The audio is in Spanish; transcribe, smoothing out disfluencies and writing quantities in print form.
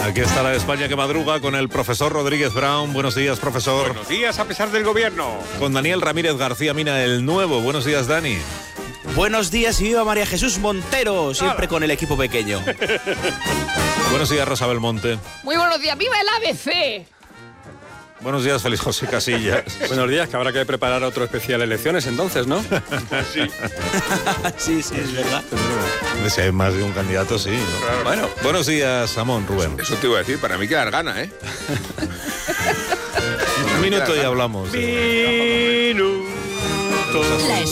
Aquí está la España que madruga con el profesor Rodríguez Brown. Buenos días, profesor. Buenos días, a pesar del gobierno. Con Daniel Ramírez García Mina, el nuevo. Buenos días, Dani. Buenos días y viva María Jesús Montero, siempre con el equipo pequeño. Buenos días, Rosa Belmonte. Muy buenos días, ¡viva el ABC! Buenos días, Félix José Casillas. Buenos días, que habrá que preparar otro especial elecciones entonces, ¿no? Sí, es verdad. Si hay más de un candidato, sí, ¿no? Claro. Bueno, buenos días, Amón, Rubén. Eso te iba a decir, para mí quedar gana, ¿eh? Un minuto y hablamos. Minuto.